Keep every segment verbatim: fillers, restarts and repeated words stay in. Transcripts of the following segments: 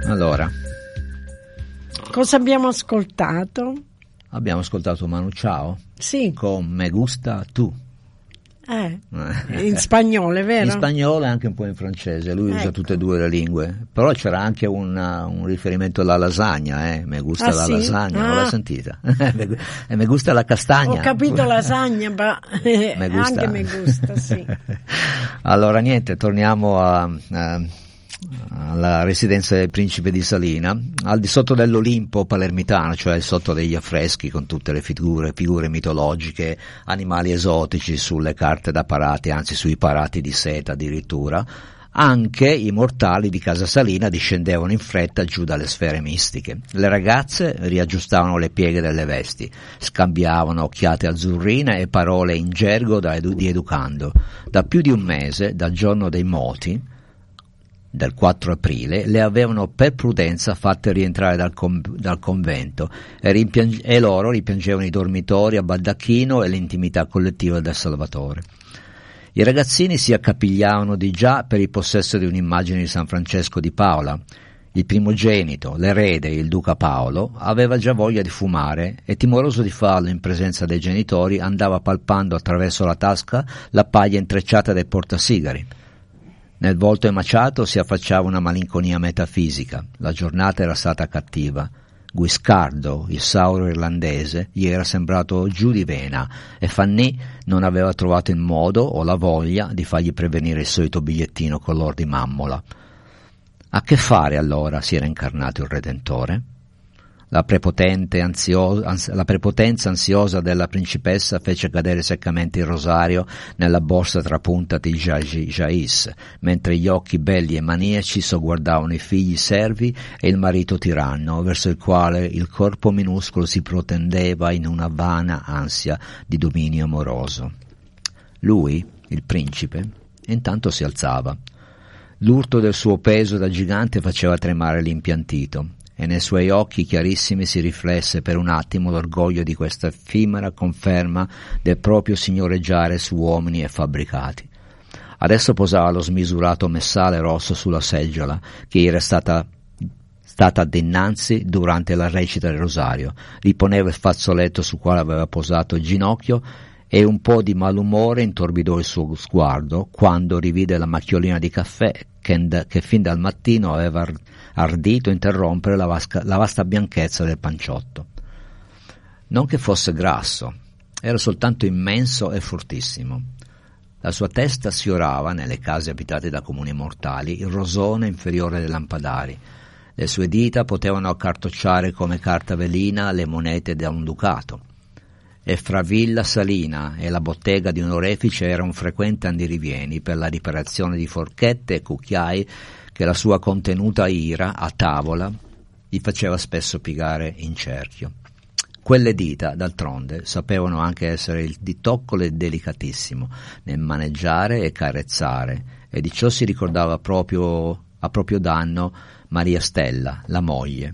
Allora, cosa abbiamo ascoltato? Abbiamo ascoltato Manu Chao Sì. con Me Gusta Tu. Eh, in spagnolo, è vero? In spagnolo e anche un po' in francese, lui ecco. usa tutte e due le lingue, però c'era anche una, un riferimento alla lasagna, eh? Me gusta ah, la sì? lasagna, ah. non l'hai sentita? E me gusta la castagna. Ho capito lasagna, ma me gusta. anche me gusta, sì. Allora niente, torniamo a... a alla residenza del principe di Salina, al di sotto dell'Olimpo palermitano, cioè sotto degli affreschi con tutte le figure, figure mitologiche, animali esotici sulle carte da parati, anzi sui parati di seta addirittura. Anche i mortali di Casa Salina discendevano in fretta giù dalle sfere mistiche. Le ragazze riaggiustavano le pieghe delle vesti, scambiavano occhiate azzurrine e parole in gergo da edu- di educando. Da più di un mese, dal giorno dei moti, del quattro aprile, le avevano per prudenza fatte rientrare dal, con, dal convento e, rimpiange, e loro ripiangevano i dormitori a baldacchino e l'intimità collettiva del Salvatore. I ragazzini si accapigliavano di già per il possesso di un'immagine di San Francesco di Paola. Il primogenito, l'erede, il duca Paolo, aveva già voglia di fumare e, timoroso di farlo in presenza dei genitori, andava palpando attraverso la tasca la paglia intrecciata del portasigari. Nel volto emaciato si affacciava una malinconia metafisica. La giornata era stata cattiva. Guiscardo, il sauro irlandese, gli era sembrato giù di vena e Fanny non aveva trovato il modo o la voglia di fargli prevenire il solito bigliettino color di mammola. A che fare allora si era incarnato il Redentore? La, prepotente ansio- ans- la prepotenza ansiosa della principessa fece cadere seccamente il rosario nella borsa trapunta di Jais, mentre gli occhi belli e maniaci sogguardavano i figli servi e il marito tiranno, verso il quale il corpo minuscolo si protendeva in una vana ansia di dominio amoroso. Lui, il principe, intanto si alzava. L'urto del suo peso da gigante faceva tremare l'impiantito, e nei suoi occhi chiarissimi si riflesse per un attimo l'orgoglio di questa effimera conferma del proprio signoreggiare su uomini e fabbricati. Adesso posava lo smisurato messale rosso sulla seggiola che gli era stata stata dinanzi durante la recita del rosario, riponeva il fazzoletto sul quale aveva posato il ginocchio e un po' di malumore intorbidò il suo sguardo quando rivide la macchiolina di caffè che, che fin dal mattino aveva ardito interrompere la, vasca, la vasta bianchezza del panciotto. Non che fosse grasso, era soltanto immenso e fortissimo. La sua testa sfiorava, nelle case abitate da comuni mortali, il rosone inferiore dei lampadari. Le sue dita potevano accartocciare come carta velina le monete da un ducato. E fra Villa Salina e la bottega di un orefice era un frequente andirivieni per la riparazione di forchette e cucchiai che la sua contenuta ira a tavola gli faceva spesso piegare in cerchio. Quelle dita, d'altronde, sapevano anche essere di toccole delicatissimo nel maneggiare e carezzare, e di ciò si ricordava proprio a proprio danno Maria Stella, la moglie.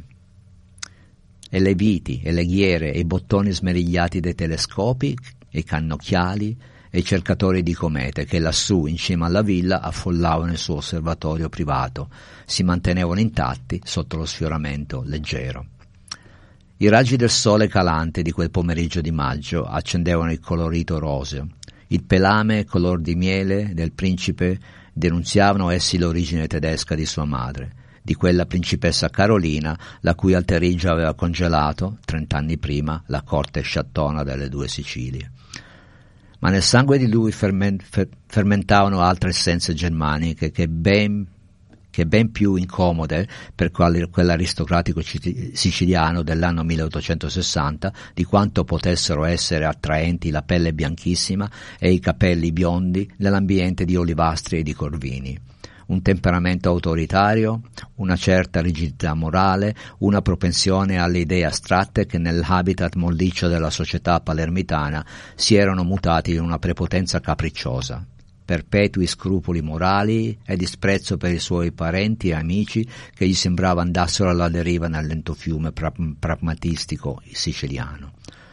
E le viti, e le ghiere, e i bottoni smerigliati dei telescopi, e i cannocchiali, e i cercatori di comete che lassù in cima alla villa affollavano il suo osservatorio privato, si mantenevano intatti sotto lo sfioramento leggero. I raggi del sole calante di quel pomeriggio di maggio accendevano il colorito roseo. Il pelame color di miele del principe denunziavano essi l'origine tedesca di sua madre, di quella principessa Carolina la cui alteriggio aveva congelato, trent'anni prima, la corte sciattona delle due Sicilie. Ma nel sangue di lui ferment- fer- fermentavano altre essenze germaniche che ben, che ben più incomode per quali- quell'aristocratico c- siciliano dell'anno milleottocentosessanta di quanto potessero essere attraenti la pelle bianchissima e i capelli biondi nell'ambiente di olivastri e di corvini. Un temperamento autoritario, una certa rigidità morale, una propensione alle idee astratte che nell'habitat molliccio della società palermitana si erano mutati in una prepotenza capricciosa, perpetui scrupoli morali e disprezzo per i suoi parenti e amici che gli sembrava andassero alla deriva nel lento fiume pra- pragmatistico siciliano.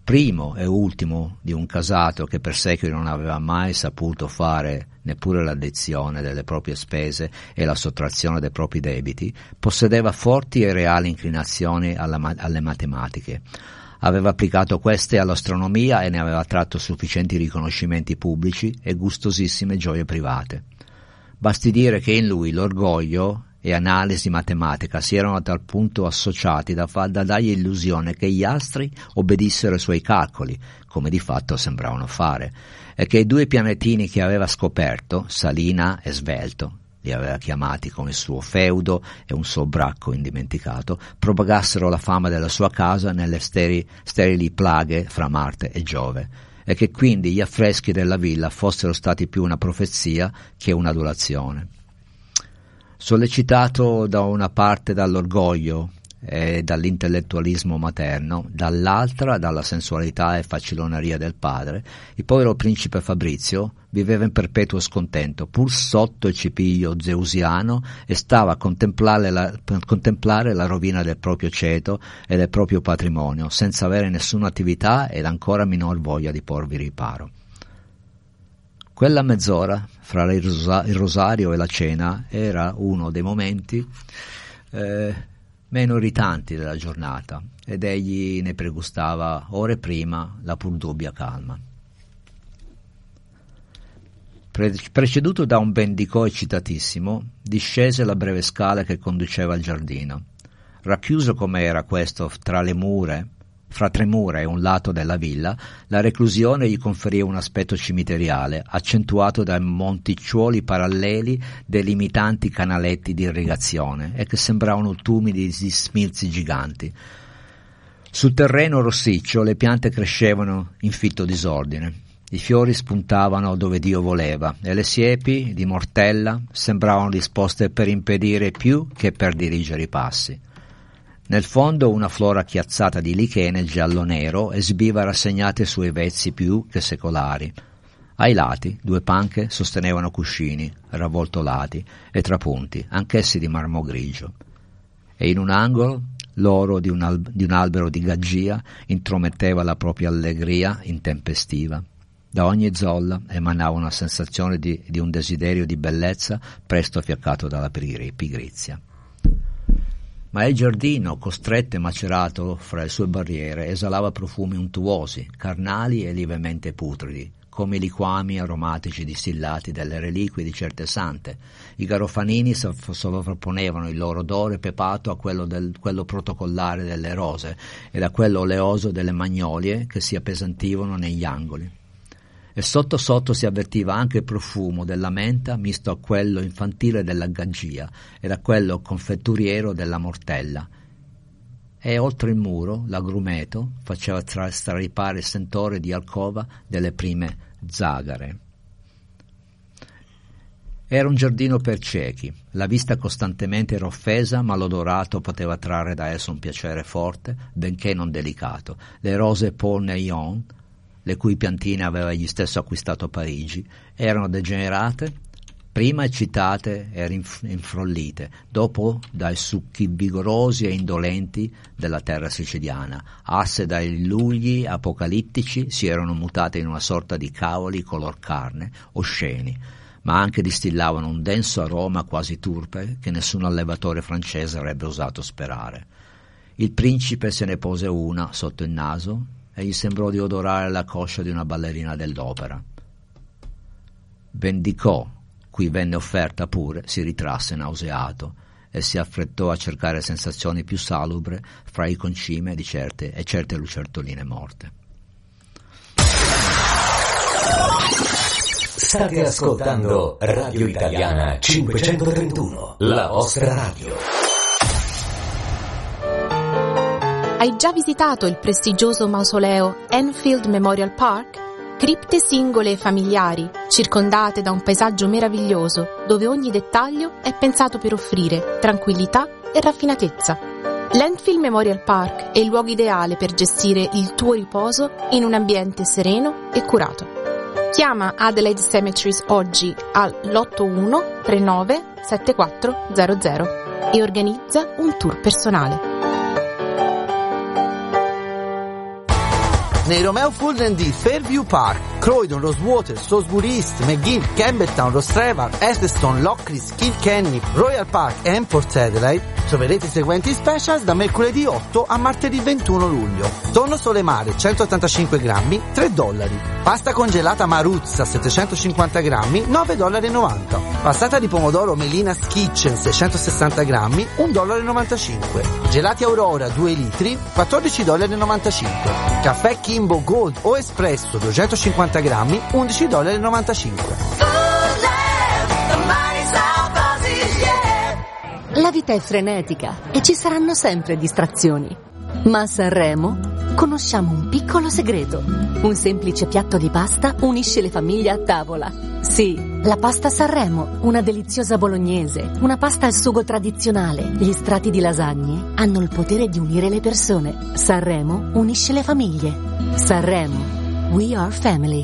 primo e ultimo di un casato che per secoli non aveva mai saputo fare neppure l'addizione delle proprie spese e la sottrazione dei propri debiti, possedeva forti e reali inclinazioni alla, alle matematiche. Aveva applicato queste all'astronomia e ne aveva tratto sufficienti riconoscimenti pubblici e gustosissime gioie private. Basti dire che in lui l'orgoglio e analisi matematica si erano a tal punto associati da, fa, da dargli illusione che gli astri obbedissero ai suoi calcoli, come di fatto sembravano fare, e che i due pianetini che aveva scoperto, Salina e Svelto, li aveva chiamati come il suo feudo e un suo bracco indimenticato, propagassero la fama della sua casa nelle steri, sterili plaghe fra Marte e Giove, e che quindi gli affreschi della villa fossero stati più una profezia che un'adulazione. Sollecitato da una parte dall'orgoglio e dall'intellettualismo materno, dall'altra dalla sensualità e faciloneria del padre, il povero principe Fabrizio viveva in perpetuo scontento, pur sotto il cipiglio zeusiano, e stava a contemplare la, a contemplare la rovina del proprio ceto e del proprio patrimonio, senza avere nessuna attività ed ancora minor voglia di porvi riparo. Quella mezz'ora fra il, rosa- il rosario e la cena era uno dei momenti eh, meno irritanti della giornata, ed egli ne pregustava ore prima la pur dubbia calma. Pre- preceduto da un bendicò eccitatissimo, discese la breve scala che conduceva al giardino. Racchiuso come era questo tra le mura, fra tre mura e un lato della villa, la reclusione gli conferiva un aspetto cimiteriale, accentuato dai monticciuoli paralleli dei limitanti canaletti di irrigazione e che sembravano tumidi di smilzi giganti. Sul terreno rossiccio le piante crescevano in fitto disordine. I fiori spuntavano dove Dio voleva e le siepi di mortella sembravano disposte per impedire più che per dirigere i passi. Nel fondo una flora chiazzata di lichene giallo-nero esibiva rassegnate i suoi vezzi più che secolari. Ai lati due panche sostenevano cuscini, ravvoltolati e trapunti, anch'essi di marmo grigio. E in un angolo l'oro di un, al- di un albero di gaggia intrometteva la propria allegria intempestiva. Da ogni zolla emanava una sensazione di, di un desiderio di bellezza presto fiaccato dalla pigrizia. Ma il giardino, costretto e macerato fra le sue barriere, esalava profumi untuosi, carnali e lievemente putridi, come i liquami aromatici distillati dalle reliquie di certe sante. I garofanini sovrapponevano il loro odore pepato a quello, del, quello protocollare delle rose ed a quello oleoso delle magnolie che si appesantivano negli angoli. E sotto sotto si avvertiva anche il profumo della menta misto a quello infantile della gaggia ed a quello confetturiero della mortella. E oltre il muro l'agrumeto faceva tra- straripare il sentore di alcova delle prime zagare. Era un giardino per ciechi. La vista costantemente era offesa, ma l'odorato poteva trarre da esso un piacere forte, benché non delicato. Le rose Paul Neyon, le cui piantine aveva egli stesso acquistato a Parigi, erano degenerate, prima eccitate e infrollite, dopo dai succhi vigorosi e indolenti della terra siciliana. Asse dai lugli apocalittici si erano mutate in una sorta di cavoli color carne, osceni, ma anche distillavano un denso aroma quasi turpe che nessun allevatore francese avrebbe osato sperare. Il principe se ne pose una sotto il naso e gli sembrò di odorare la coscia di una ballerina dell'opera. Bendicò, cui venne offerta pure, si ritrasse nauseato e si affrettò a cercare sensazioni più salubre fra i concime di certe e certe lucertoline morte. State ascoltando Radio Italiana cinquecentotrentuno, la vostra radio. Hai già visitato il prestigioso mausoleo Enfield Memorial Park? Cripte singole e familiari, circondate da un paesaggio meraviglioso, dove ogni dettaglio è pensato per offrire tranquillità e raffinatezza. L'Enfield Memorial Park è il luogo ideale per gestire il tuo riposo in un ambiente sereno e curato. Chiama Adelaide Cemeteries oggi all'otto uno tre nove sette quattro zero zero e organizza un tour personale. nei Romeo Fulden di Fairview Park, Croydon, Rosewater, Salisbury East, McGill, Campbelltown, Rostrevor, Eccleston, Lockleys, Kilkenny, Royal Park e Port Adelaide troverete i seguenti specials da mercoledì otto a martedì ventuno luglio. Tonno sole mare centottantacinque grammi, tre dollari. Pasta congelata Maruzza settecentocinquanta grammi, nove dollari e novanta. Passata di pomodoro Melina's Kitchen seicentosessanta grammi, un dollaro e novantacinque. Gelati Aurora due litri, quattordici dollari e novantacinque. Caffè Kimbo Gold o Espresso duecentocinquanta grammi, undici dollari e novantacinque. La vita è frenetica e ci saranno sempre distrazioni. Ma a Sanremo conosciamo un piccolo segreto. Un semplice piatto di pasta unisce le famiglie a tavola. Sì, la pasta Sanremo, una deliziosa bolognese, una pasta al sugo tradizionale. Gli strati di lasagne hanno il potere di unire le persone. Sanremo unisce le famiglie. Sanremo, we are family.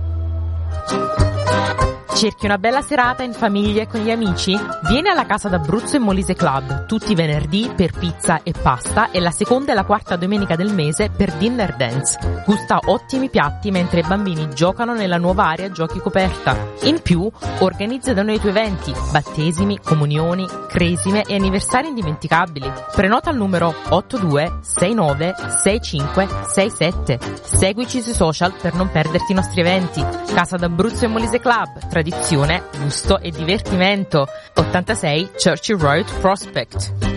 Cerchi una bella serata in famiglia e con gli amici? Vieni alla Casa d'Abruzzo e Molise Club, tutti i venerdì per pizza e pasta e la seconda e la quarta domenica del mese per dinner dance. Gusta ottimi piatti mentre i bambini giocano nella nuova area giochi coperta. In più, organizza da noi i tuoi eventi, battesimi, comunioni, cresime e anniversari indimenticabili. Prenota al numero otto due sei nove sei cinque sei sette. Seguici sui social per non perderti i nostri eventi. Casa d'Abruzzo e Molise Club, tradizione, gusto e divertimento. ottantasei Churchill Road, Prospect.